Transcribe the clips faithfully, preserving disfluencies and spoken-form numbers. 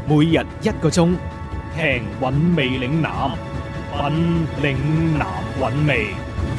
每日一個鐘，聽韻味嶺南，品嶺南韻味。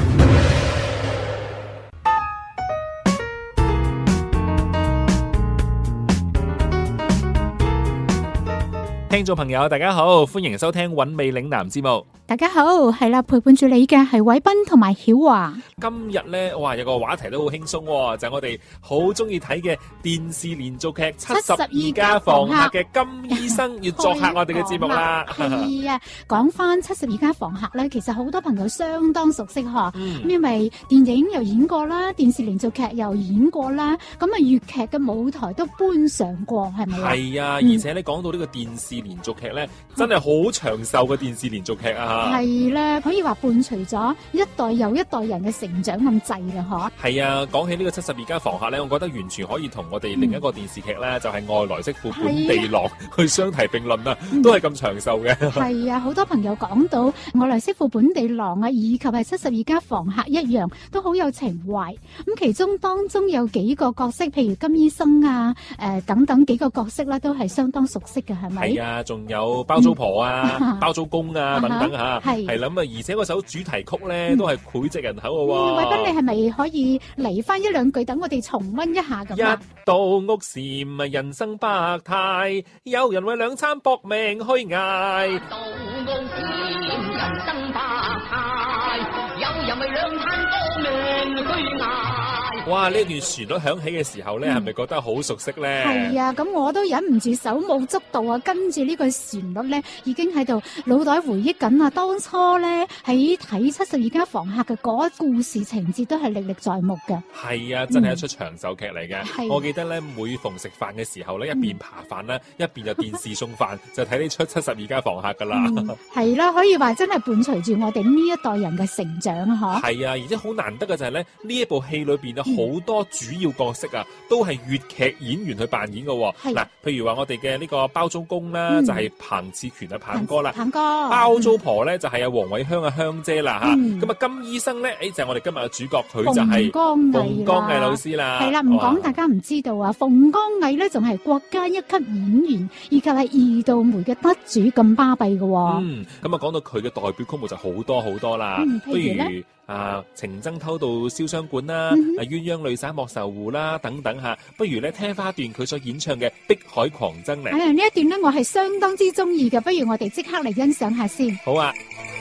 聽眾朋友大家好，歡迎收聽韻味嶺南節目。 大家好，係啦，陪伴住你嘅係偉斌同埋曉華。 今日咧，哇，有個話題都好輕鬆喎，就係、是、我哋好中意睇嘅電視連續劇《七十二家房客》嘅金醫生要作客我哋嘅節目啦。 係啊，講翻《七十二家房客》咧，其實好多朋友相當熟悉嗬， 嗯、 因為電影又演過啦，電視連續劇又演過啦，咁啊粵劇嘅舞台都搬上過，係咪啊？係啊， 而且咧講到呢個電視連續劇咧，真係好長壽嘅電視連續劇啊！ 係啦，可以話伴隨咗一代又一代人嘅成長咁滯啦，嗬。 係啊，講起呢個七十二家房客咧，我覺得完全可以同我哋另一個電視劇咧，嗯、就係外來媳婦本地郎去相提並論啊，都係咁長壽嘅。 係啊，好多朋友講到外來媳婦本地郎啊，以及係七十二家房客一樣，都好有情懷。咁其中當中有幾個角色，譬如金醫生啊，誒、呃、等等幾個角色咧，都係相當熟悉嘅，係咪？ 係啊，仲有包租婆啊、嗯、包租公啊等等吓。係係啦，咁啊，而且嗰首主題曲咧、嗯、都係膾炙人口嘅喎。偉斌，你係咪可以嚟翻一兩句，等我哋重溫一下咁啊？ 一到屋時咪人生百態，有人為兩餐搏命去捱。一到屋時人生百態，有人為兩餐搏命去捱。哇！呢段旋律響起嘅時候咧，係咪、嗯、覺得好熟悉咧？ 係啊，咁我都忍唔住手舞足蹈啊，跟住呢個旋律咧，已經喺度腦袋回憶緊啊！當初咧喺睇七十二家房客嘅嗰故事情節都係歷歷在目嘅。係啊，真係一出長壽劇嚟嘅。嗯、我記得咧，每逢食飯嘅時候咧，一邊扒飯啦，嗯、一邊就電視送飯，就睇呢出七十二家房客噶啦。係啦、嗯啊，可以話真係伴隨住我哋呢一代人嘅成長啊！嗬。係啊，而且好難得嘅就係咧，呢一部戲裏邊有好多主要角色啊，都係粵劇演員去扮演嘅。嗱，譬如話我哋嘅呢個包租公啦，嗯、就係彭志權啊，彭哥啦。彭哥。包租婆咧就係阿黃偉香啊，香姐啦吓。咁啊、嗯，金醫生咧，誒就係、是、我哋今日嘅主角，佢就係馮光毅老師啦。係啦，唔講大家唔知道啊，馮光毅咧仲係國家一級演員，以及係二道梅嘅得主，咁巴閉嘅。嗯，咁啊講到佢嘅代表曲目就好多好多啦，嗯、不如。啊！情僧偷渡燒傷館啦，嗯、啊鴛鴦淚灑莫愁湖啦，等等吓，不如咧聽翻一段佢所演唱嘅《碧海狂僧》嚟。哎呀，呢一段咧我係相當之中意嘅，不如我哋即刻嚟欣賞下先。好啊。